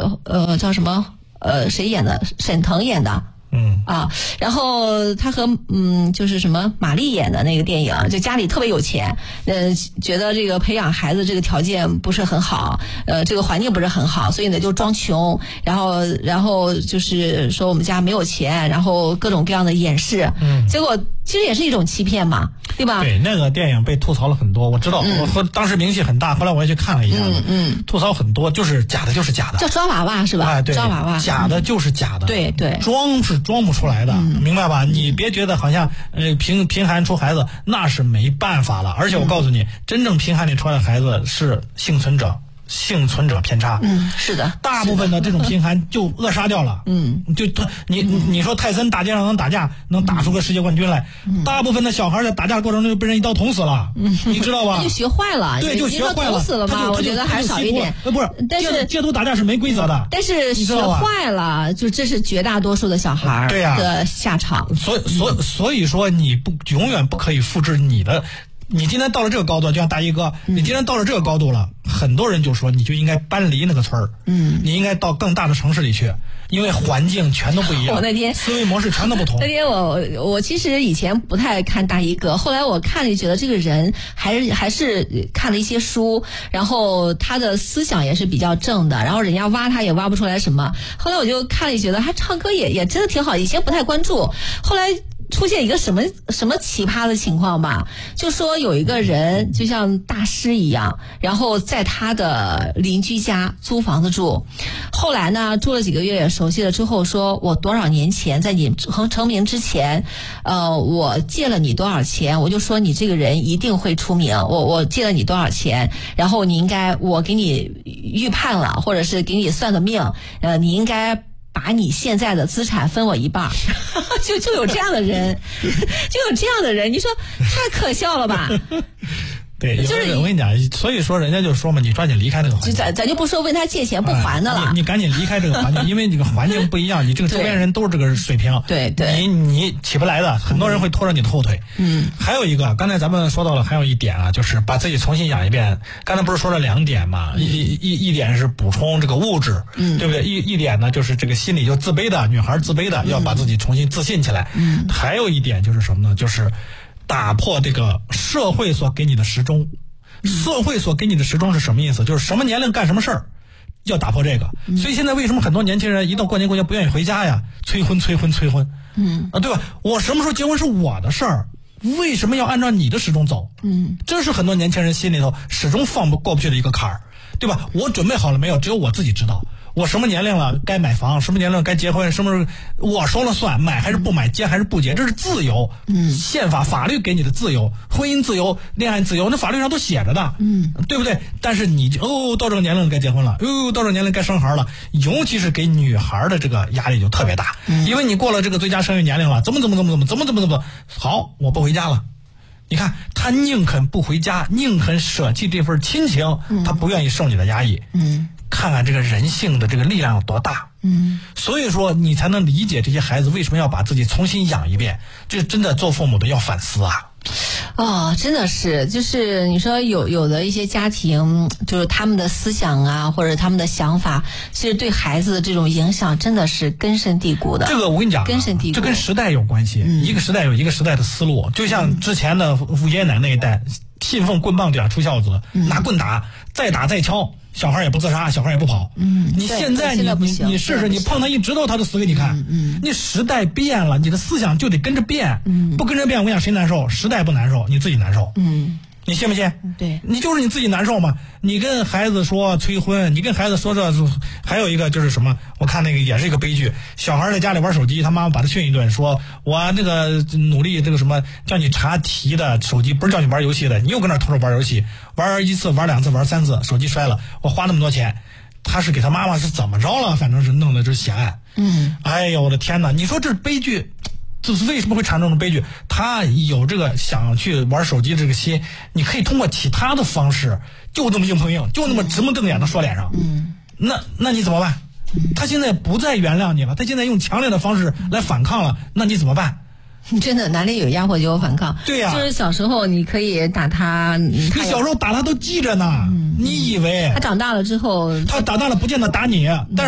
叫什么谁演的？沈腾演的。然后他和就是什么马丽演的那个电影，就家里特别有钱，觉得这个培养孩子这个条件不是很好，这个环境不是很好，所以呢就装穷，然后就是说我们家没有钱，然后各种各样的掩饰，结果其实也是一种欺骗嘛，对吧？ 对，那个电影被吐槽了很多，我知道，我和当时名气很大，后来我也去看了一下，吐槽很多，就是假的就是假的， 叫抓娃娃是吧？ 哎，对， 抓娃娃， 假的就是假的， 对对， 装是装不出来的，明白吧？你别觉得好像贫寒出孩子那是没办法了，而且我告诉你，真正贫寒里出来的孩子是幸存者偏差， 是的， 大部分的这种贫寒就扼杀掉了，就你说泰森大街上能打架，能打出个世界冠军来，大部分的小孩在打架过程中就被人一刀捅死了，你知道吧？ 他就学坏了， 对，就学坏了， 捅死了嘛？我觉得还少一点， 不是，但是街头打架是没规则的， 但是学坏了，就这是绝大多数的小孩的下场。 所以说你永远不可以复制你的。你今天到了这个高度，就像大衣哥，你今天到了这个高度了，很多人就说你就应该搬离那个村儿，你应该到更大的城市里去，因为环境全都不一样， 我那天思维模式全都不同。 那天我其实以前不太看大衣哥，后来我看了觉得这个人还是看了一些书，然后他的思想也是比较正的，然后人家挖他也挖不出来什么。后来我就看了觉得他唱歌也真的挺好，以前不太关注，后来出现一个什么奇葩的情况吧，就说有一个人就像大师一样，然后在他的邻居家租房子住，后来呢住了几个月熟悉了之后，说我多少年前在你成名之前，我借了你多少钱，我就说你这个人一定会出名，我借了你多少钱，然后你应该我给你预判了，或者是给你算个命，你应该把你现在的资产分我一半，就有这样的人，你说太可笑了吧？ 对，就是我跟你讲，所以说人家就说嘛，你抓紧离开这个环境。 咱就不说问他借钱不还的了， 你赶紧离开这个环境，因为这个环境不一样，你这个周边人都是这个水平， 对对， 你起不来的，很多人会拖着你的后腿。还有一个，刚才咱们说到了，还有一点啊，就是把自己重新养一遍。刚才不是说了2点嘛，一点是补充这个物质，对不对？一点呢就是这个心里就自卑的女孩自卑的，要把自己重新自信起来。还有一点就是什么呢？就是打破这个社会所给你的时钟。社会所给你的时钟是什么意思？就是什么年龄干什么事儿，要打破这个。所以现在为什么很多年轻人一到过年过节不愿意回家呀？催婚，对吧？我什么时候结婚是我的事儿，为什么要按照你的时钟走？这是很多年轻人心里头始终过不去的一个坎儿，对吧？我准备好了没有？只有我自己知道。我什么年龄了该买房，什么年龄该结婚，什么时候我说了算，买还是不买，结还是不结，这是自由。宪法律给你的自由，婚姻自由，恋爱自由，那法律上都写着的，对不对？但是你到这个年龄该结婚了，到这个年龄该生孩了，尤其是给女孩的这个压力就特别大，因为你过了这个最佳生育年龄了，怎么好，我不回家了。你看他宁肯不回家，宁肯舍弃这份亲情，他不愿意受你的压抑。看看这个人性的这个力量有多大。所以说你才能理解这些孩子为什么要把自己重新养一遍，这真的做父母的要反思啊。 真的是，就是你说有的一些家庭，就是他们的思想啊，或者他们的想法，其实对孩子的这种影响真的是根深蒂固的。 这个我跟你讲， 根深蒂固， 这跟时代有关系。一个时代有一个时代的思路，就像之前的爷爷奶奶那一代，信奉棍棒底下出孝子，拿棍打，再打再敲，小孩也不自杀，小孩也不跑。你现在你试试，你碰他一指头他就死给你看。你时代变了，你的思想就得跟着变。不跟着变，我跟你讲谁难受？时代不难受，你自己难受。你信不信？ 对， 你就是你自己难受嘛。你跟孩子说催婚，你跟孩子说这，还有一个就是什么？我看那个也是一个悲剧。小孩在家里玩手机，他妈妈把他训一顿，说我那个努力这个什么，叫你查题的手机，不是叫你玩游戏的，你又跟那偷着玩游戏，玩1次，玩2次，玩3次，手机摔了，我花那么多钱。他是给他妈妈是怎么着了？反正是弄的这血案。哎呦我的天哪！你说这是悲剧。这是为什么会产生这种悲剧？他有这个想去玩手机这个心，你可以通过其他的方式，就这么硬碰硬，就那么直目瞪眼的说脸上。那你怎么办？他现在不再原谅你了，他现在用强烈的方式来反抗了，那你怎么办？ 真的，哪里有压迫就有反抗。 对呀， 就是小时候你可以打他， 你小时候打他都记着呢。你以为他长大了之后， 他长大了不见得打你，但是